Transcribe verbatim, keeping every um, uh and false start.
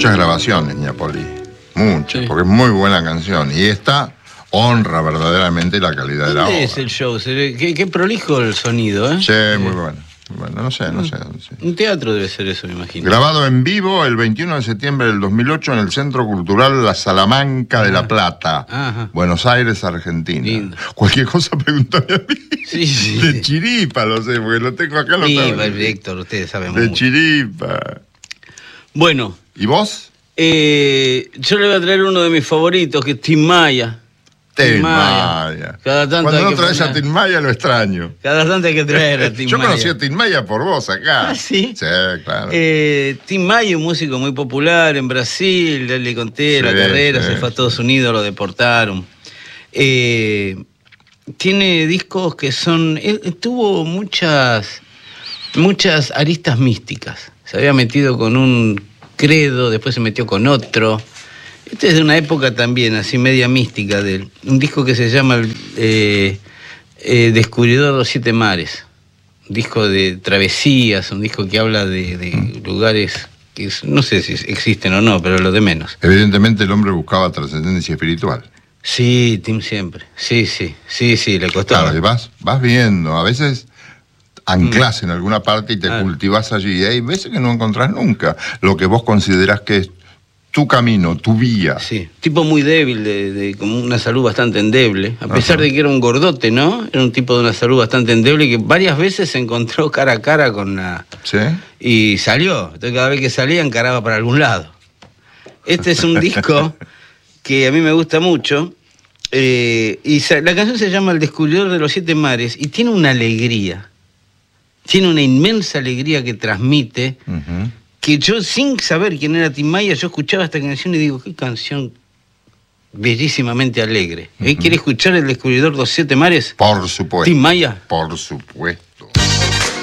muchas grabaciones, Ña Poli. Muchas, Sí. porque es muy buena canción. Y esta honra verdaderamente la calidad de la ¿Dónde obra. es el show? Se ve- Qué, qué prolijo el sonido, ¿eh? Sí, muy bueno. Bueno, no sé, no sé. Sí. Un teatro debe ser eso, me imagino. Grabado en vivo el veintiuno de septiembre del dos mil ocho en el Centro Cultural La Salamanca de La Plata, Ajá. Buenos Aires, Argentina. Lindo. Cualquier cosa pregúntame a mí. Sí, sí. De chiripa, lo sé, porque lo tengo acá. Lo Sí, tengo. Héctor, ustedes saben De mucho. chiripa. Bueno, ¿Y vos? eh, yo le voy a traer uno de mis favoritos, que es Tim Maya. Tim Maya. Cada tanto Cuando hay no que traes a poner- Tim Maya lo extraño. Cada tanto hay que traer a Tim Yo Maya. conocí a Tim Maya por vos acá. ¿Ah, sí? Sí, claro. Eh, Tim Maya, un músico muy popular en Brasil, ya le conté la Sí, carrera, sí, se fue a sí. Estados Unidos, lo deportaron. Eh, tiene discos que son... Él, él tuvo muchas, muchas aristas místicas. Se había metido con un credo, después se metió con otro. Este es de una época también, así media mística, de él. Un disco que se llama eh, eh, Descubridor de los Siete Mares. Un disco de travesías, un disco que habla de, de lugares que es- no sé si existen o no, pero lo de menos. Evidentemente el hombre buscaba trascendencia espiritual. Sí, Tim siempre. Sí, sí, sí, sí, le costaba. Claro, y vas, vas viendo, a veces anclas en alguna parte y te Claro. cultivas allí. Y hay veces que no encontrás nunca lo que vos considerás que es tu camino, tu vía. Sí, tipo muy débil, de, de como una salud bastante endeble, a pesar Ajá. de que era un gordote, ¿no? Era un tipo de una salud bastante endeble que varias veces se encontró cara a cara con la... ¿Sí? Y salió, entonces cada vez que salía encaraba para algún lado. Este es un disco que a mí me gusta mucho, eh, y sa- la canción se llama El Descubridor de los Siete Mares, y tiene una alegría, tiene una inmensa alegría que transmite, Ujú. que yo sin saber quién era Tim Maya, yo escuchaba esta canción y digo, qué canción bellísimamente alegre. ¿Eh? Ujú. ¿Quiere escuchar El Descubridor de los Siete Mares? Por supuesto. Tim Maya. Por supuesto.